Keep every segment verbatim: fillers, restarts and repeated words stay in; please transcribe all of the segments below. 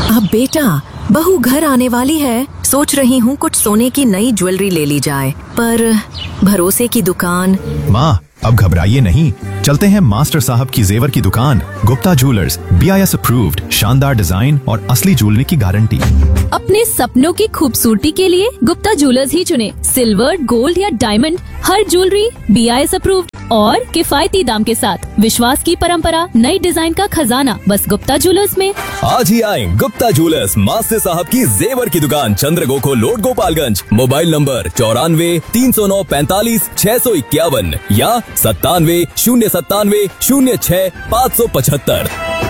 अब बेटा, बहू घर आने वाली है, सोच रही हूँ कुछ सोने की नई ज्वेलरी ले ली जाए, पर भरोसे की दुकान। माँ, अब घबराइए नहीं, चलते हैं मास्टर साहब की जेवर की दुकान, Gupta jewellers, B I S approved, शानदार डिजाइन और असली ज्वेलरी की गारंटी। अपने सपनों की खूबसूरती के लिए गुप्ता ज्वेलर्स ही चुने। सिल्वर, गोल्ड या diamond, her jewellery B I S approved और किफायती दाम के साथ। विश्वास की परंपरा, नई डिजाइन का खजाना, बस गुप्ता ज्वेलर्स में। आज ही आए गुप्ता ज्वेलर्स, मास्टर साहब की जेवर की दुकान, चंद्रगोखो रोड, गोपालगंज। मोबाइल नंबर चौरानवे तीन सौ नौ पैंतालीस छह सौ इक्यावन या सत्तानवे शून्य सत्तानवे शून्य छह पाँच सौ पचहत्तर।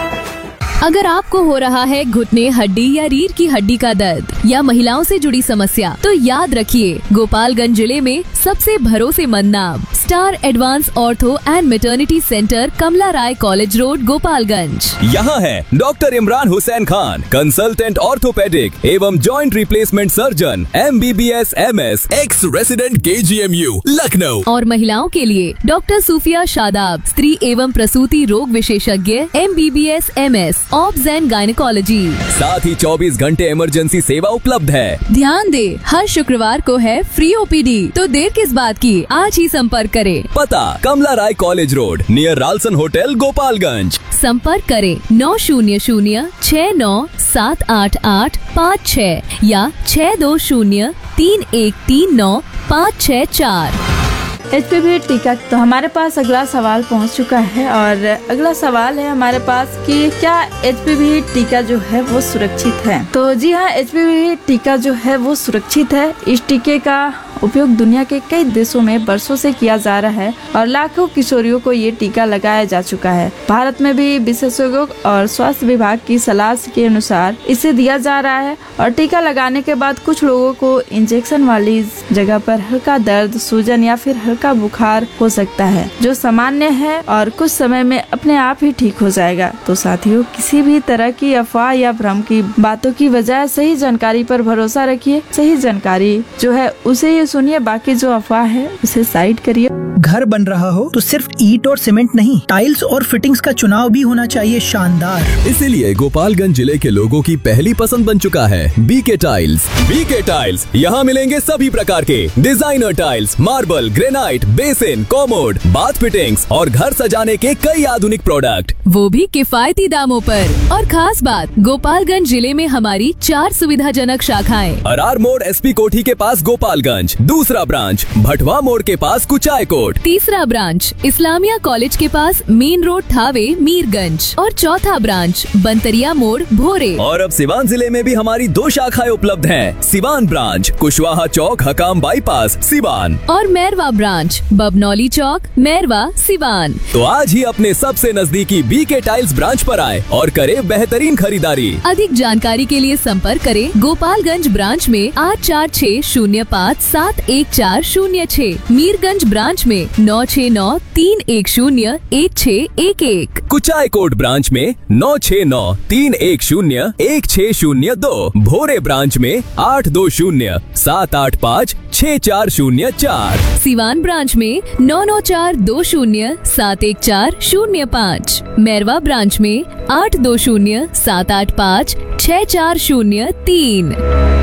अगर आपको हो रहा है घुटने, हड्डी या रीढ़ की हड्डी का दर्द या महिलाओं से जुड़ी समस्या, तो याद रखिए, गोपालगंज जिले में सबसे भरोसेमंद नाम star advance ortho and maternity centre, Kamala Rai college road, Gopalganj. यहाँ है doctor Imran Hussain Khan, consultant orthopaedic एवं joint replacement surgeon, M B B S M S, x resident के जी एम यू, लखनऊ। और महिलाओं के लिए डॉक्टर सूफिया शादाब, स्त्री एवं प्रसूति रोग विशेषज्ञ, M B B S M S, obs and gynaecology. साथ ही चौबीस घंटे इमरजेंसी सेवा उपलब्ध है। ध्यान दे, हर शुक्रवार को है फ्री ओ पी डी, तो देर किस बात की, आज ही संपर्क करें। पता कमला राय college road, near Ralson hotel, Gopalganj. संपर्क करें नौ शून्य शून्य छह नौ सात आठ आठ पाँच छह या छह दो शून्य तीन एक तीन नौ पाँच छह चार। एच पी वी टीका। तो हमारे पास अगला सवाल पहुंच चुका है और अगला सवाल है हमारे पास कि क्या एच पी वी टीका जो है वो सुरक्षित है। तो जी हाँ, एच पी वी टीका जो है वो सुरक्षित है। इस टीके का उपयोग दुनिया के कई देशों में वर्षों से किया जा रहा है और लाखों किशोरियों को ये टीका लगाया जा चुका है। भारत में भी विशेषज्ञों और स्वास्थ्य विभाग की सलाह के अनुसार इसे दिया जा रहा है और टीका लगाने के बाद कुछ लोगों को इंजेक्शन वाली जगह पर हल्का दर्द, सूजन या फिर हल्का बुखार हो सकता है, जो सामान्य है और कुछ समय में अपने आप ही ठीक हो जाएगा। तो साथियों, किसी भी तरह की अफवाह या भ्रम की बातों की बजाय सही जानकारी पर भरोसा रखिए। सही जानकारी जो है उसे ही सुनिए, बाकी जो अफवाह है उसे साइड करिए। घर बन रहा हो तो सिर्फ ईंट और सीमेंट नहीं, टाइल्स और फिटिंग्स का चुनाव भी होना चाहिए शानदार। इसीलिए गोपालगंज जिले के लोगों की पहली पसंद बन चुका है बी के टाइल्स। बी के टाइल्स, यहाँ मिलेंगे सभी प्रकार के designer tiles, marble, granite, basin, commode, bath fittings और घर सजाने के कई आधुनिक प्रोडक्ट, वो भी किफायती दामों पर। और खास बात, गोपालगंज जिले में हमारी चार सुविधाजनक शाखाएं। अरार मोड़ एस पी कोठी के पास गोपालगंज, दूसरा ब्रांच भटवा मोड़ के पास कुचाय कोट, तीसरा ब्रांच इस्लामिया कॉलेज के पास मेन रोड थावे मीरगंज और चौथा ब्रांच बंतरिया मोड़ भोरे। और अब सिवान जिले में भी हमारी दो शाखाएं उपलब्ध हैं। सिवान ब्रांच कुशवाहा चौक, हकाम बाईपास, सिवान, और मैरवा ब्रांच बबनौली चौक, मैरवा, सिवान। तो आज ही अपने सबसे नजदीकी बी के टाइल्स ब्रांच पर आए और करे बेहतरीन खरीदारी। अधिक जानकारी के लिए संपर्क करें गोपालगंज ब्रांच में आठ चार छह शून्य पाँच सात एक चार शून्य छह, मीरगंज ब्रांच में नौ छह नौ तीन एक शून्य एक छह एक एक, कुचाय कोट ब्रांच में नौ छह नौ तीन एक शून्य एक छह शून्य दो, भोरे ब्रांच में आठ दो शून्य सात आठ पाँच छह चार शून्य चार, सिवान ब्रांच में नौ नौ चार दो शून्य सात एक चार शून्य पाँच, मैरवा ब्रांच में आठ दो शून्य सात आठ पाँच छह चार शून्य तीन।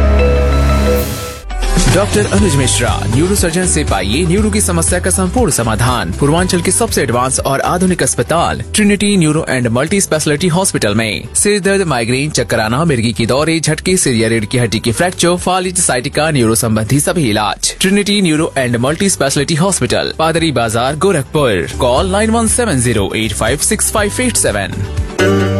डॉक्टर अनुज मिश्रा, न्यूरो सर्जन से पाइए न्यूरो की समस्या का संपूर्ण समाधान। पूर्वांचल के सबसे एडवांस और आधुनिक अस्पताल Trinity neuro and multi speciality hospital में सिर दर्द, माइग्रेन, चक्कर आना, मिर्गी की दौरे, झटके, सिर या रीढ़ की हड्डी की फ्रैक्चर, फालिज, साइटिका, न्यूरो संबंधी सभी इलाज। Trinity neuro and multi speciality hospital, पादरी बाजार, Gorakhpur. Call nine one seven zero eight five six five eight seven.